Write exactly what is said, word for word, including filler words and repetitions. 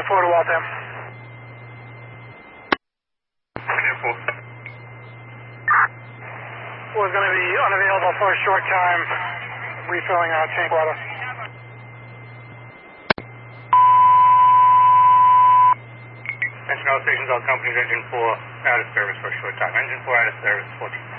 Engine four to Waltham. Engine four. Was going to be unavailable for a short time, refilling our tank water. Attention all stations, all companies, engine four out of service for a short time. Engine four out of service, fourteen.